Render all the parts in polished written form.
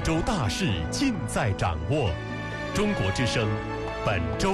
洲大事尽在掌握。中国之声，本周。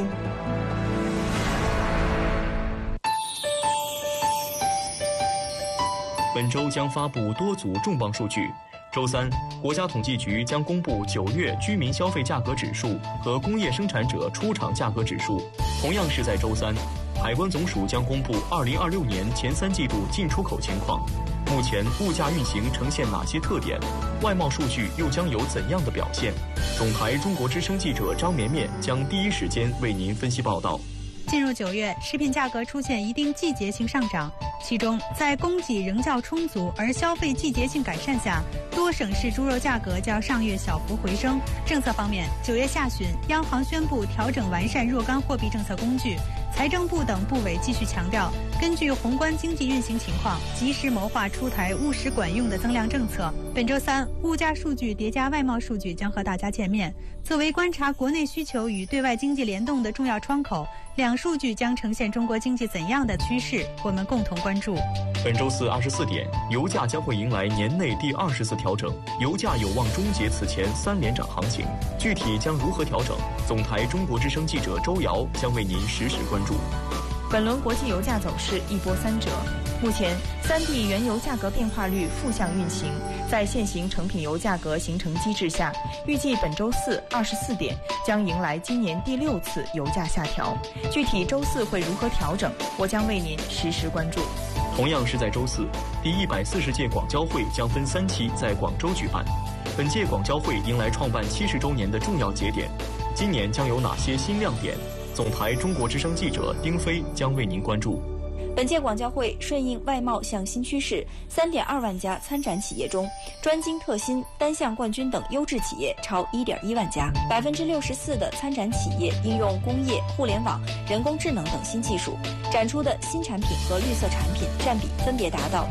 本周将发布多组重磅数据。周三，国家统计局将公布9月居民消费价格指数和工业生产者出厂价格指数。同样是在周三，海关总署将公布2026年前3季度进出口情况。目前物价运行呈现哪些特点？外贸数据又将有怎样的表现？总台中国之声记者张绵绵将第一时间为您分析报道。 进入9月，食品价格出现一定季节性上涨，其中在供给仍较充足而消费季节性改善下，多省市猪肉价格较上月小幅回升。政策方面，9月下旬，央行宣布调整完善若干货币政策工具，财政部等部委继续强调，根据宏观经济运行情况，及时谋划出台务实管用的增量政策。本周三，物价数据叠加外贸数据将和大家见面。作为观察国内需求与对外经济联动的重要窗口，两数据将呈现中国经济怎样的趋势，我们共同关注。 本周四24点，油价将会迎来年内第20次调整，油价有望终结此前3连涨行情。具体将如何调整？总台中国之声记者周瑶将为您实时关注。 本轮国际油价走势一波三折，目前3地原油价格变化率负向运行，在现行成品油价格形成机制下，预计本周四24点将迎来今年第6次油价下调。具体周四会如何调整，我将为您实时关注。 同样是在周四，第140届广交会将分3期在广州举办。本届广交会迎来创办70周年的重要节点，今年将有哪些新亮点？总台中国之声记者丁飞将为您关注。 本届广交会顺应外贸向新趋势，3.2万家参展企业中，专精特新、单项冠军等优质企业超1.1万家，64%的参展企业应用工业、互联网、人工智能等新技术，展出的新产品和绿色产品占比分别达到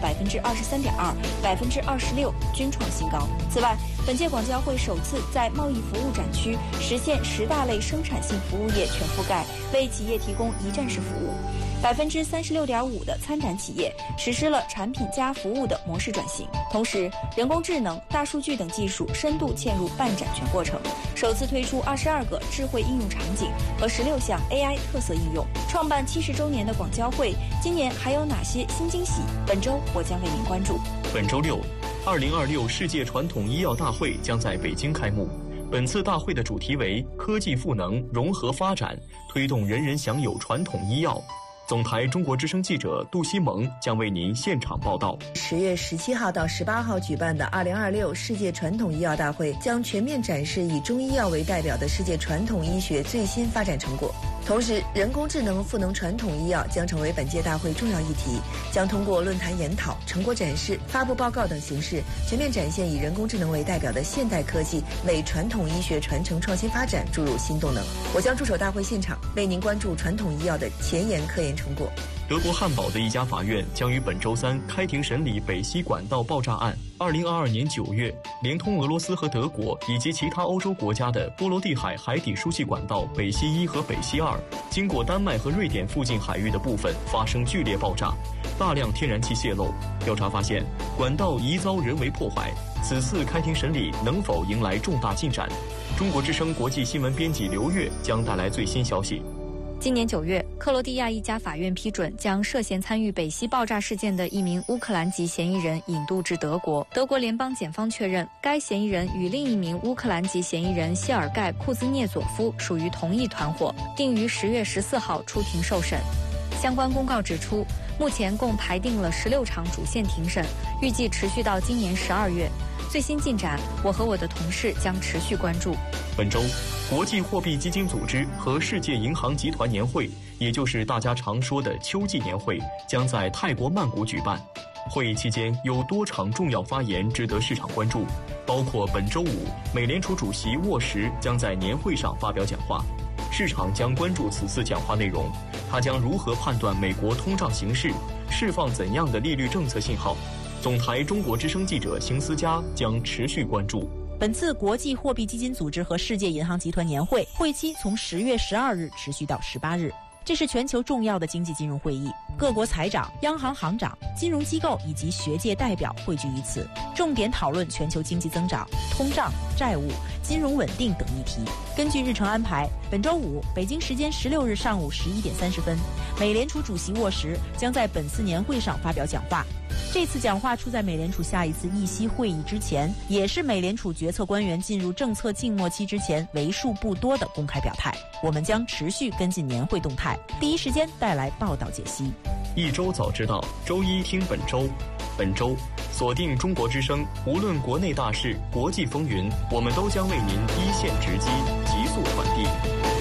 23.2%、26%，均创新高。此外，本届广交会首次在贸易服务展区实现10大类生产性服务业全覆盖，为企业提供一站式服务。36.5%的参展企业实施了产品加服务的模式转型，同时人工智能、大数据等技术深度嵌入办展全过程，首次推出22个智慧应用场景和16项 AI 特色应用。创办70周年的广交会，今年还有哪些新惊喜？本周我将为您关注。 本周六，2026世界传统医药大会将在北京开幕。本次大会的主题为科技赋能融合发展，推动人人享有传统医药。总台中国之声记者杜西蒙将为您现场报道。 10月17号到18号举办的2026世界传统医药大会将全面展示以中医药为代表的世界传统医学最新发展成果。同时，人工智能赋能传统医药将成为本届大会重要议题，将通过论坛研讨、成果展示、发布报告等形式，全面展现以人工智能为代表的现代科技为传统医学传承创新发展注入新动能。我将驻守大会现场，为您关注传统医药的前沿科研成果。 德国汉堡的一家法院将于本周三开庭审理北溪管道爆炸案。2022年9月，连通俄罗斯和德国以及其他欧洲国家的波罗的海海底输气管道北溪1和北溪2，经过丹麦和瑞典附近海域的部分发生剧烈爆炸，大量天然气泄漏。调查发现，管道疑遭人为破坏。此次开庭审理能否迎来重大进展？中国之声国际新闻编辑刘月将带来最新消息。 今年9月，克罗地亚一家法院批准将涉嫌参与北溪爆炸事件的一名乌克兰籍嫌疑人引渡至德国。德国联邦检方确认，该嫌疑人与另一名乌克兰籍嫌疑人谢尔盖·库兹涅佐夫属于同一团伙，定于10月14号出庭受审。相关公告指出，目前共排定了16场主线庭审，预计持续到今年12月。最新进展，我和我的同事将持续关注。 本周，国际货币基金组织和世界银行集团年会，也就是大家常说的秋季年会，将在泰国曼谷举办。会议期间有多场重要发言值得市场关注，包括本周五，美联储主席沃什将在年会上发表讲话，市场将关注此次讲话内容，他将如何判断美国通胀形势，释放怎样的利率政策信号。总台中国之声记者邢思佳将持续关注。 本次国际货币基金组织和世界银行集团年会会期从10月12日持续到18日，这是全球重要的经济金融会议。 各国财长、央行行长、金融机构以及学界代表汇聚于此，重点讨论全球经济增长、通胀、债务、金融稳定等议题。根据日程安排，本周五北京时间16日上午11点30分，美联储主席沃什将在本次年会上发表讲话。这次讲话出在美联储下一次议息会议之前，也是美联储决策官员进入政策静默期之前为数不多的公开表态。我们将持续跟进年会动态，第一时间带来报道解析。 一周早知道，周一听本周。本周锁定中国之声，无论国内大事、国际风云，我们都将为您一线直击，急速传递。